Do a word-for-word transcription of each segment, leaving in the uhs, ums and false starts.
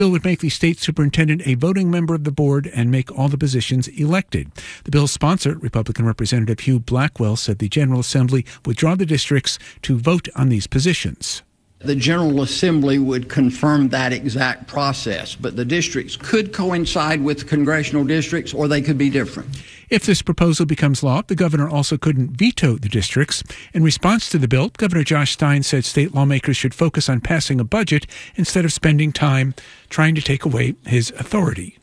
The bill would make the state superintendent a voting member of the board and make all the positions elected. The bill's sponsor, Republican Representative Hugh Blackwell, said the General Assembly would draw the districts to vote on these positions. The General Assembly would confirm that exact process, but the districts could coincide with congressional districts or they could be different. If this proposal becomes law, the governor also couldn't veto the districts. In response to the bill, Governor Josh Stein said state lawmakers should focus on passing a budget instead of spending time trying to take away his authority.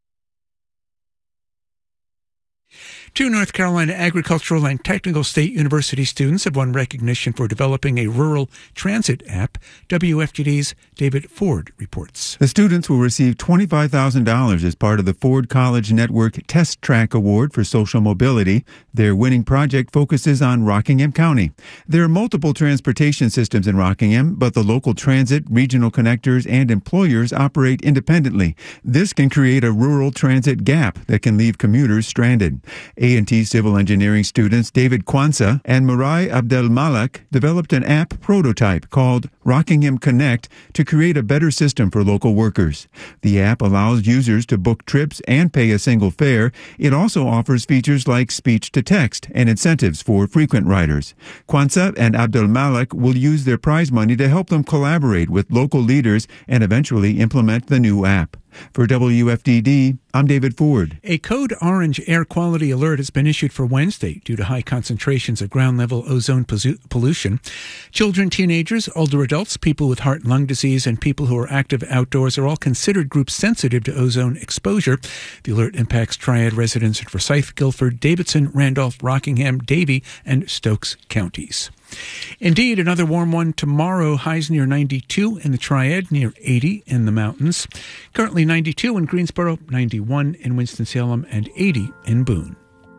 Two North Carolina Agricultural and Technical State University students have won recognition for developing a rural transit app. W F G D's David Ford reports. The students will receive twenty-five thousand dollars as part of the Ford College Network Test Track Award for Social Mobility. Their winning project focuses on Rockingham County. There are multiple transportation systems in Rockingham, but the local transit, regional connectors, and employers operate independently. This can create a rural transit gap that can leave commuters stranded. A and T civil engineering students David Kwanzaa and Marai Abdelmalek developed an app prototype called Rockingham Connect to create a better system for local workers. The app allows users to book trips and pay a single fare. It also offers features like speech-to-text and incentives for frequent riders. Kwanzaa and Abdelmalek will use their prize money to help them collaborate with local leaders and eventually implement the new app. For W F D D, I'm David Ford. A code orange air quality alert has been issued for Wednesday due to high concentrations of ground-level ozone pollution. Children, teenagers, older adults, people with heart and lung disease, and people who are active outdoors are all considered groups sensitive to ozone exposure. The alert impacts Triad residents in Forsyth, Guilford, Davidson, Randolph, Rockingham, Davie, and Stokes counties. Indeed, another warm one tomorrow. Highs near ninety-two in the Triad, near eighty in the mountains. Currently ninety-two in Greensboro, ninety-one in Winston-Salem, and eighty in Boone.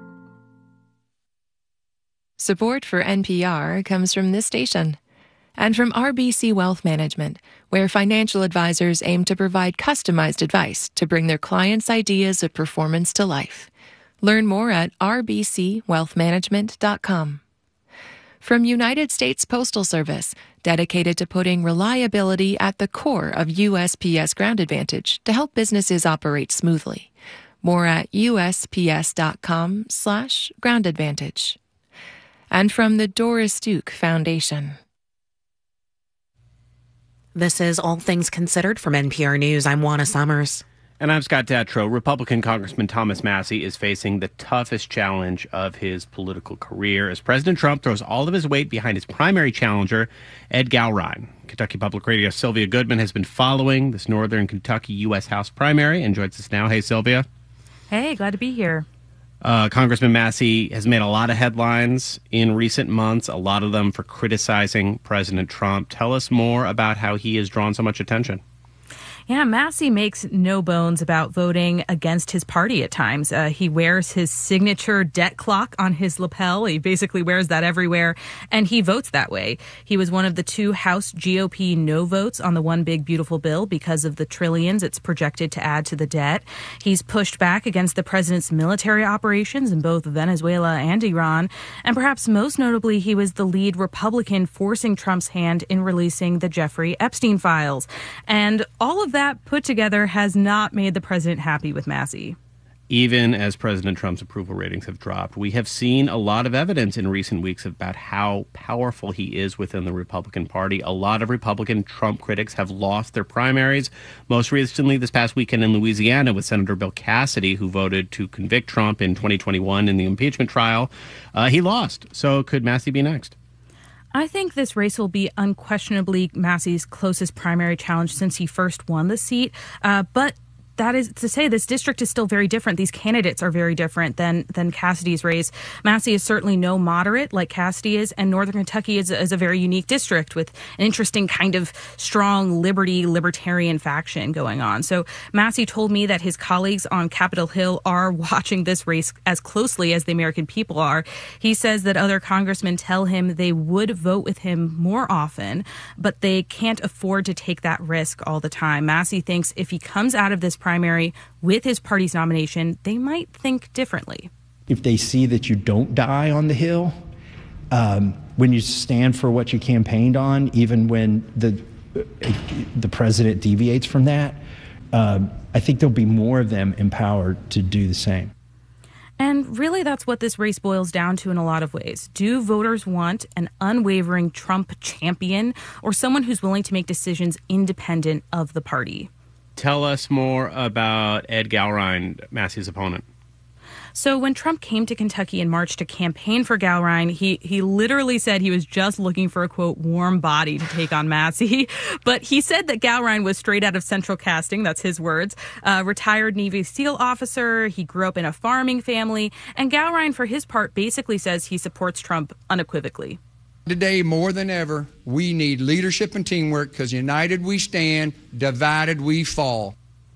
Support for N P R comes from this station and from R B C Wealth Management, where financial advisors aim to provide customized advice to bring their clients' ideas of performance to life. Learn more at r b c wealth management dot com. From United States Postal Service, dedicated to putting reliability at the core of U S P S Ground Advantage to help businesses operate smoothly. More at u s p s dot com slash ground advantage. And from the Doris Duke Foundation. This is All Things Considered from N P R News. I'm Juana Summers. And I'm Scott Detrow. Republican Congressman Thomas Massie is facing the toughest challenge of his political career as President Trump throws all of his weight behind his primary challenger, Ed Gallrein. Kentucky Public Radio's Sylvia Goodman has been following this Northern Kentucky U S House primary and joins us now. Hey, Sylvia. Hey, glad to be here. Uh, Congressman Massie has made a lot of headlines in recent months, a lot of them for criticizing President Trump. Tell us more about how he has drawn so much attention. Yeah, Massie makes no bones about voting against his party at times. Uh, he wears his signature debt clock on his lapel. He basically wears that everywhere, and he votes that way. He was one of the two House G O P no votes on the One Big Beautiful Bill because of the trillions it's projected to add to the debt. He's pushed back against the president's military operations in both Venezuela and Iran. And perhaps most notably, he was the lead Republican forcing Trump's hand in releasing the Jeffrey Epstein files. And all of that That put together has not made the president happy with Massie. Even as President Trump's approval ratings have dropped, we have seen a lot of evidence in recent weeks about how powerful he is within the Republican Party. A lot of Republican Trump critics have lost their primaries. Most recently this past weekend in Louisiana with Senator Bill Cassidy, who voted to convict Trump in twenty twenty-one in the impeachment trial. Uh, he lost. So could Massie be next? I think this race will be unquestionably Massie's closest primary challenge since he first won the seat. Uh, but that is to say this district is still very different. These candidates are very different than than Cassidy's race. Massie is certainly no moderate like Cassidy is, and Northern Kentucky is, is a very unique district with an interesting kind of strong liberty, libertarian faction going on. So Massie told me that his colleagues on Capitol Hill are watching this race as closely as the American people are. He says that other congressmen tell him they would vote with him more often, but they can't afford to take that risk all the time. Massie thinks if he comes out of this primary with his party's nomination, they might think differently. If they see that you don't die on the Hill, um, when you stand for what you campaigned on, even when the the president deviates from that, um, I think there'll be more of them empowered to do the same. And really, that's what this race boils down to in a lot of ways. Do voters want an unwavering Trump champion or someone who's willing to make decisions independent of the party? Tell us more about Ed Gallrein, Massey's opponent. So when Trump came to Kentucky in March to campaign for Gallrein, he he literally said he was just looking for a, quote, warm body to take on Massey. But he said that Gallrein was straight out of Central Casting. That's his words. Uh, retired Navy SEAL officer. He grew up in a farming family. And Gallrein, for his part, basically says he supports Trump unequivocally. Today, more than ever, we need leadership and teamwork because united we stand, divided we fall.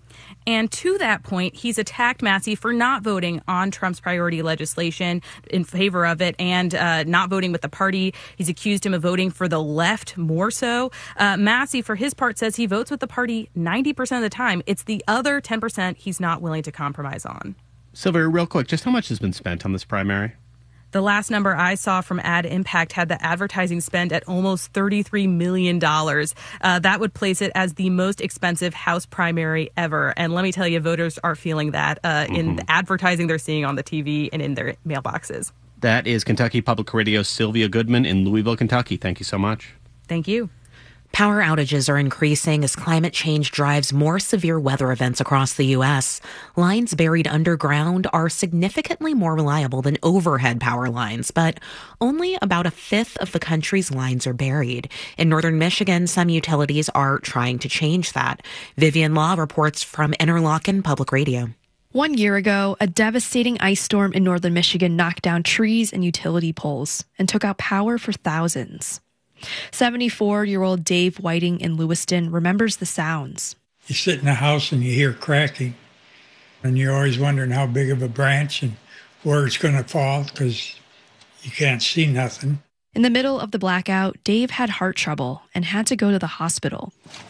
And to that point, he's attacked Massey for not voting on Trump's priority legislation in favor of it and uh, not voting with the party. He's accused him of voting for the left more so. Uh, Massey, for his part, says he votes with the party ninety percent of the time. It's the other ten percent he's not willing to compromise on. Sylvia, real quick, just how much has been spent on this primary? The last number I saw from Ad Impact had the advertising spend at almost thirty-three million dollars. Uh, that would place it as the most expensive House primary ever. And let me tell you, voters are feeling that uh, mm-hmm. in the advertising they're seeing on the T V and in their mailboxes. That is Kentucky Public Radio's Sylvia Goodman in Louisville, Kentucky. Thank you so much. Thank you. Power outages are increasing as climate change drives more severe weather events across the U S. Lines buried underground are significantly more reliable than overhead power lines, but only about a fifth of the country's lines are buried. In northern Michigan, some utilities are trying to change that. Vivian Law reports from Interlochen Public Radio. One year ago, a devastating ice storm in northern Michigan knocked down trees and utility poles and took out power for thousands. seventy-four-year-old Dave Whiting in Lewiston remembers the sounds. You sit in a house and you hear cracking, and you're always wondering how big of a branch and where it's going to fall because you can't see nothing. In the middle of the blackout, Dave had heart trouble and had to go to the hospital.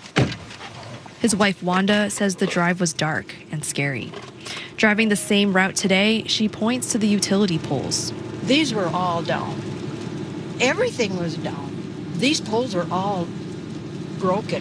His wife, Wanda, says the drive was dark and scary. Driving the same route today, she points to the utility poles. These were all down. Everything was down. These poles are all broken,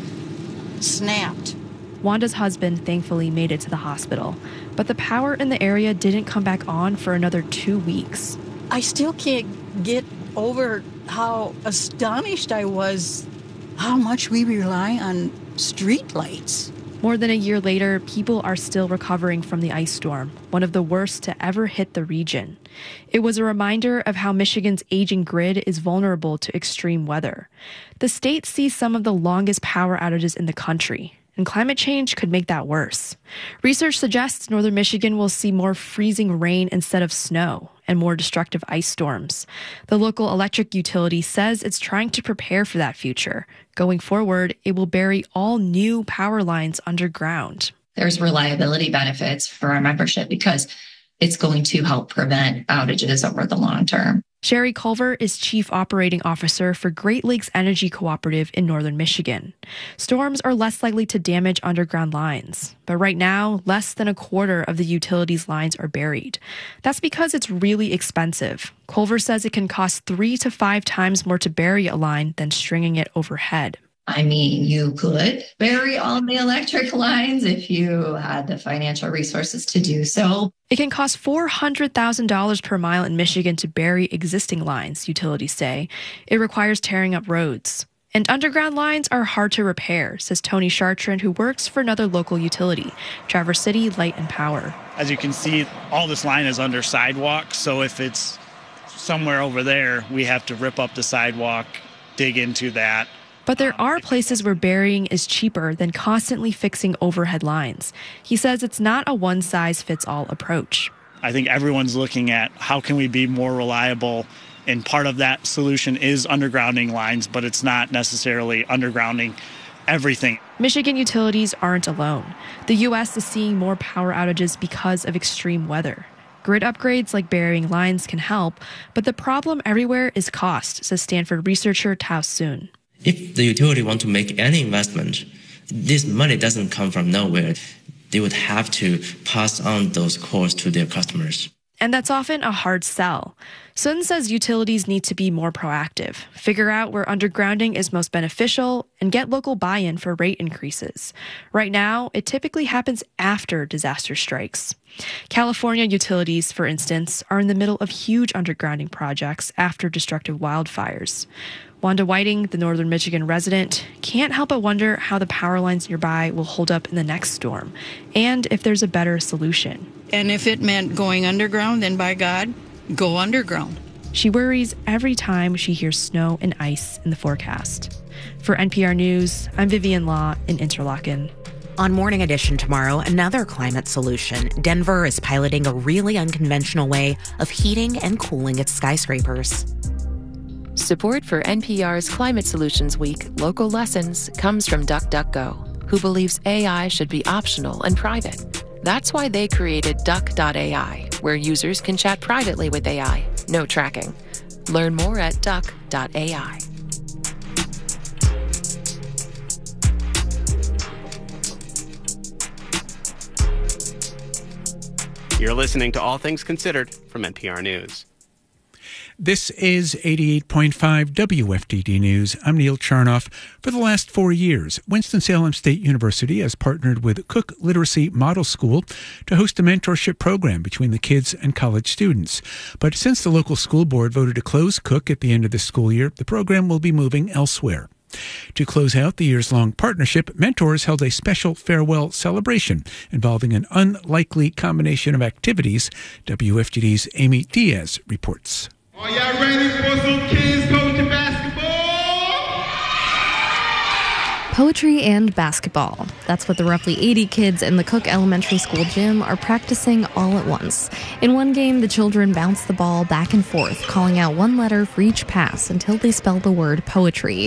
snapped. Wanda's husband thankfully made it to the hospital, but the power in the area didn't come back on for another two weeks. I still can't get over how astonished I was how much we rely on street lights. More than a year later, people are still recovering from the ice storm, one of the worst to ever hit the region. It was a reminder of how Michigan's aging grid is vulnerable to extreme weather. The state sees some of the longest power outages in the country, and climate change could make that worse. Research suggests northern Michigan will see more freezing rain instead of snow and more destructive ice storms. The local electric utility says it's trying to prepare for that future. Going forward, it will bury all new power lines underground. There's reliability benefits for our membership because it's going to help prevent outages over the long term. Sherry Culver is Chief Operating Officer for Great Lakes Energy Cooperative in northern Michigan. Storms are less likely to damage underground lines, but right now, less than a quarter of the utility's lines are buried. That's because it's really expensive. Culver says it can cost three to five times more to bury a line than stringing it overhead. I mean, you could bury all the electric lines if you had the financial resources to do so. It can cost four hundred thousand dollars per mile in Michigan to bury existing lines, utilities say. It requires tearing up roads. And underground lines are hard to repair, says Tony Chartrand, who works for another local utility, Traverse City Light and Power. As you can see, all this line is under sidewalk, so if it's somewhere over there, we have to rip up the sidewalk, dig into that. But there are places where burying is cheaper than constantly fixing overhead lines. He says it's not a one-size-fits-all approach. I think everyone's looking at how can we be more reliable, and part of that solution is undergrounding lines, but it's not necessarily undergrounding everything. Michigan utilities aren't alone. The U S is seeing more power outages because of extreme weather. Grid upgrades like burying lines can help, but the problem everywhere is cost, says Stanford researcher Tao Soon. If the utility want to make any investment, this money doesn't come from nowhere. They would have to pass on those costs to their customers. And that's often a hard sell. Sutton says utilities need to be more proactive, figure out where undergrounding is most beneficial, and get local buy-in for rate increases. Right now, it typically happens after disaster strikes. California utilities, for instance, are in the middle of huge undergrounding projects after destructive wildfires. Wanda Whiting, the Northern Michigan resident, can't help but wonder how the power lines nearby will hold up in the next storm, and if there's a better solution. And if it meant going underground, then by God, go underground. She worries every time she hears snow and ice in the forecast. For N P R News, I'm Vivian Law in Interlaken. On Morning Edition tomorrow, another climate solution. Denver is piloting a really unconventional way of heating and cooling its skyscrapers. Support for N P R's Climate Solutions Week Local Lessons comes from DuckDuckGo, who believes A I should be optional and private. That's why they created Duck dot A I, where users can chat privately with A I. No tracking. Learn more at Duck dot A I. You're listening to All Things Considered from N P R News. This is eighty-eight point five W F D D News. I'm Neil Charnoff. For the last four years, Winston-Salem State University has partnered with Cook Literacy Model School to host a mentorship program between the kids and college students. But since the local school board voted to close Cook at the end of the school year, the program will be moving elsewhere. To close out the years-long partnership, Mentors held a special farewell celebration involving an unlikely combination of activities. W F D D's Amy Diaz reports. Are y'all ready for some kids poetry basketball? Poetry and basketball. That's what the roughly eighty kids in the Cook Elementary School gym are practicing all at once. In one game, the children bounce the ball back and forth, calling out one letter for each pass until they spell the word poetry.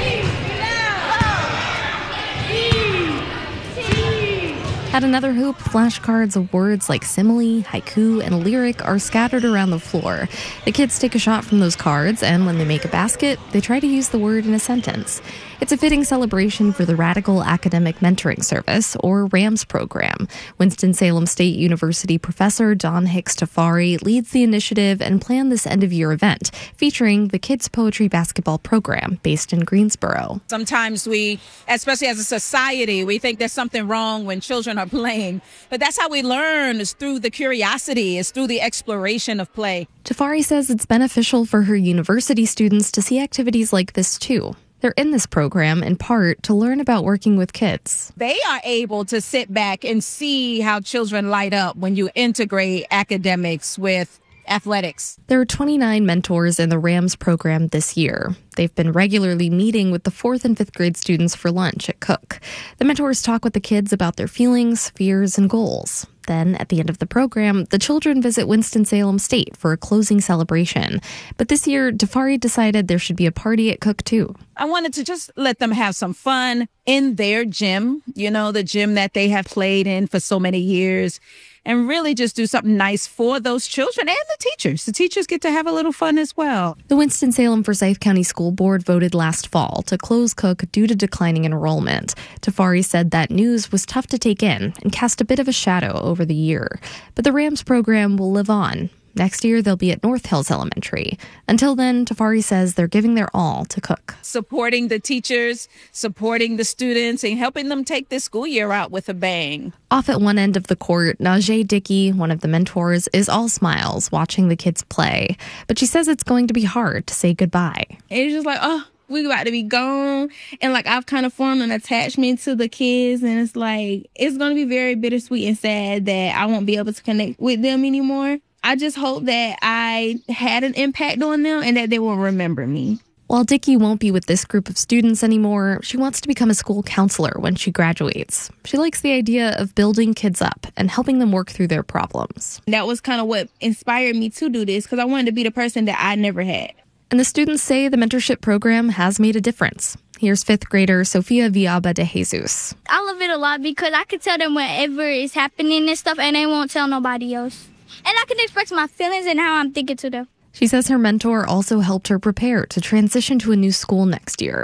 At another hoop, flashcards of words like simile, haiku, and lyric are scattered around the floor. The kids take a shot from those cards, and when they make a basket, they try to use the word in a sentence. It's a fitting celebration for the Radical Academic Mentoring Service, or RAMS program. Winston-Salem State University professor Don Hicks Tafari leads the initiative and planned this end-of-year event, featuring the Kids Poetry Basketball program based in Greensboro. Sometimes we, especially as a society, we think there's something wrong when children are playing. But that's how we learn, is through the curiosity, is through the exploration of play. Tafari says it's beneficial for her university students to see activities like this, too. They're in this program, in part, to learn about working with kids. They are able to sit back and see how children light up when you integrate academics with athletics. There are twenty-nine mentors in the RAMS program this year. They've been regularly meeting with the fourth and fifth grade students for lunch at Cook. The mentors talk with the kids about their feelings, fears, and goals. Then, at the end of the program, the children visit Winston-Salem State for a closing celebration. But this year, Tafari decided there should be a party at Cook, too. I wanted to just let them have some fun in their gym, you know, the gym that they have played in for so many years, and really just do something nice for those children and the teachers. The teachers get to have a little fun as well. The Winston-Salem Forsyth County School Board voted last fall to close Cook due to declining enrollment. Tafari said that news was tough to take in and cast a bit of a shadow over the year. But the RAMS program will live on. Next year, they'll be at North Hills Elementary. Until then, Tafari says they're giving their all to Cook. Supporting the teachers, supporting the students, and helping them take this school year out with a bang. Off at one end of the court, Najee Dickey, one of the mentors, is all smiles watching the kids play. But she says it's going to be hard to say goodbye. It's just like, oh, we about to be gone. And like, I've kind of formed an attachment to the kids. And it's like, it's going to be very bittersweet and sad that I won't be able to connect with them anymore. I just hope that I had an impact on them and that they will remember me. While Dickey won't be with this group of students anymore, she wants to become a school counselor when she graduates. She likes the idea of building kids up and helping them work through their problems. That was kind of what inspired me to do this, because I wanted to be the person that I never had. And the students say the mentorship program has made a difference. Here's fifth grader Sofia Viaba de Jesus. I love it a lot because I can tell them whatever is happening and stuff, and they won't tell nobody else. And I can express my feelings and how I'm thinking to them. She says her mentor also helped her prepare to transition to a new school next year. Her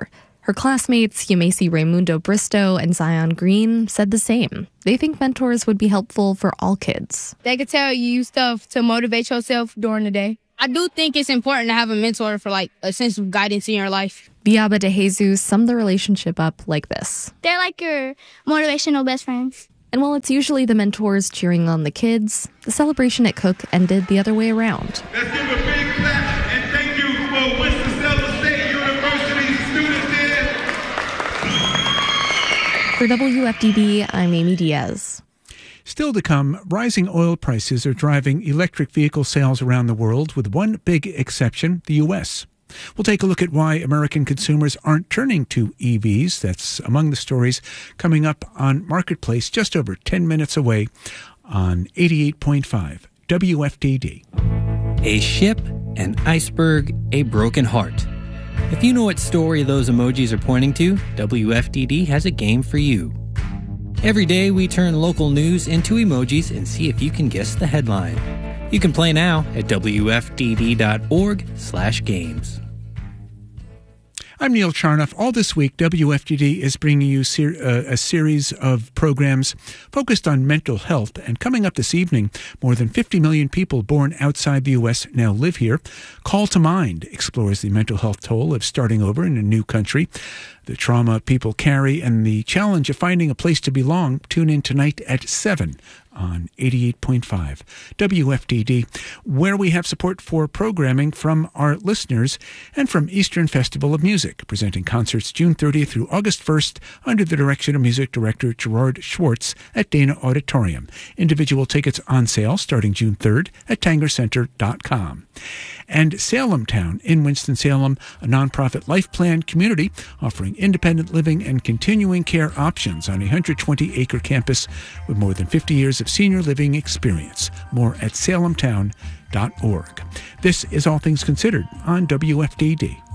Her classmates, Yumesi Raimundo Bristow and Zion Green, said the same. They think mentors would be helpful for all kids. They could tell you stuff to motivate yourself during the day. I do think it's important to have a mentor for, like, a sense of guidance in your life. Viaba de Jesus summed the relationship up like this. They're like your motivational best friends. And while it's usually the mentors cheering on the kids, the celebration at Cook ended the other way around. Let's give a big clap and thank you for Winston-Salem State University students here. For W F D D, I'm Amy Diaz. Still to come, rising oil prices are driving electric vehicle sales around the world, with one big exception, the U S. We'll take a look at why American consumers aren't turning to E Vs. That's among the stories coming up on Marketplace, just over ten minutes away on eighty-eight point five W F D D. A ship, an iceberg, a broken heart. If you know what story those emojis are pointing to, W F D D has a game for you. Every day we turn local news into emojis and see if you can guess the headline. You can play now at W F D D dot org slash games. I'm Neil Charnoff. All this week, W F D D is bringing you ser- uh, a series of programs focused on mental health. And coming up this evening, more than fifty million people born outside the U S now live here. Call to Mind explores the mental health toll of starting over in a new country, the trauma people carry, and the challenge of finding a place to belong. Tune in tonight at seven on eighty-eight point five W F D D, where we have support for programming from our listeners and from Eastern Festival of Music, presenting concerts June thirtieth through August first under the direction of music director Gerard Schwartz at Dana Auditorium. Individual tickets on sale starting June third at tanger center dot com. And Salem Town in Winston-Salem, a nonprofit life plan community offering independent living and continuing care options on a one hundred twenty acre campus with more than fifty years of senior living experience. More at salem town dot org. This is All Things Considered on W F D D.